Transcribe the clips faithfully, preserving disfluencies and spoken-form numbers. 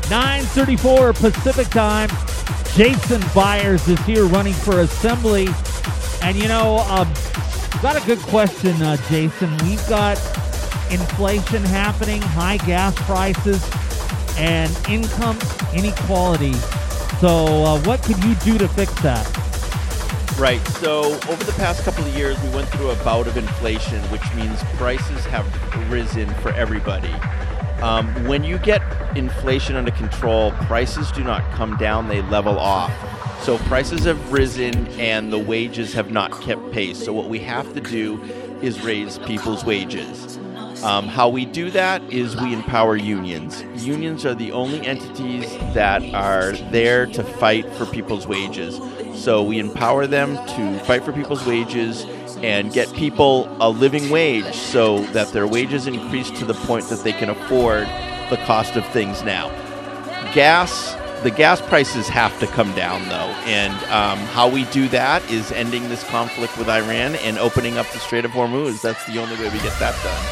nine thirty-four Pacific time. Jason Byers is here running for assembly. And, you know, um, got a good question, uh, Jason. We've got inflation happening, high gas prices, and income inequality. So uh, what could you do to fix that? Right. So over the past couple of years, we went through a bout of inflation, which means prices have risen for everybody. Um, when you get inflation under control, prices do not come down, they level off. So prices have risen and the wages have not kept pace. So what we have to do is raise people's wages. Um, how we do that is we empower unions. Unions are the only entities that are there to fight for people's wages. So we empower them to fight for people's wages and get people a living wage so that their wages increase to the point that they can afford the cost of things now. Gas, the gas prices have to come down though, and um, how we do that is ending this conflict with Iran and opening up the Strait of Hormuz. That's the only way we get that done.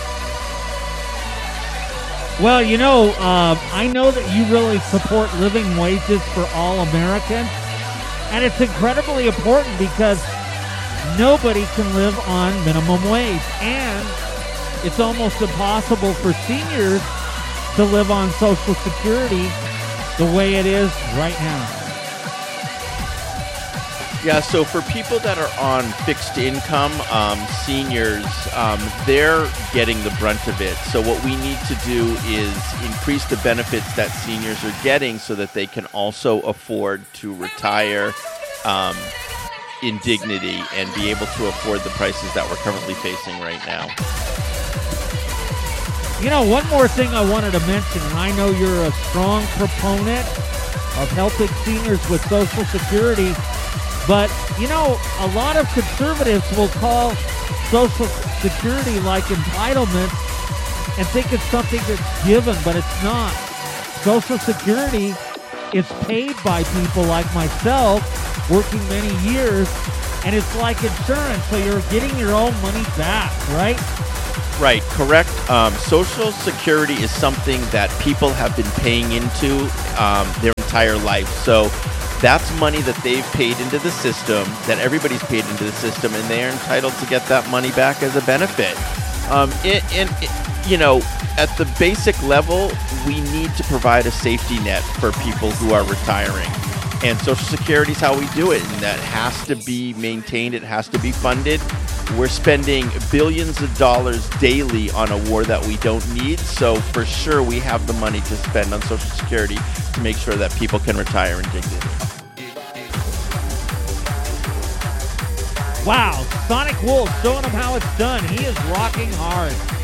Well, you know, uh, I know that you really support living wages for all Americans, and it's incredibly important because nobody can live on minimum wage, and it's almost impossible for seniors to live on Social Security the way it is right now. Yeah, so for people that are on fixed income, um, seniors, um, they're getting the brunt of it. So what we need to do is increase the benefits that seniors are getting so that they can also afford to retire um, in dignity and be able to afford the prices that we're currently facing right now. You know, one more thing I wanted to mention, and I know you're a strong proponent of helping seniors with Social Security, but, you know, a lot of conservatives will call Social Security like entitlements and think it's something that's given, but it's not. Social Security is paid by people like myself, working many years, and it's like insurance, so you're getting your own money back, right? Right, correct. Um, Social Security is something that people have been paying into um, their entire life. So that's money that they've paid into the system, that everybody's paid into the system, and they're entitled to get that money back as a benefit. Um, and, and it, you know, at the basic level, we need to provide a safety net for people who are retiring. And Social Security is how we do it, and that has to be maintained. It has to be funded. We're spending billions of dollars daily on a war that we don't need, so for sure we have the money to spend on Social Security to make sure that people can retire in dignity. Wow, Sonic Wolf showing them how it's done. He is rocking hard.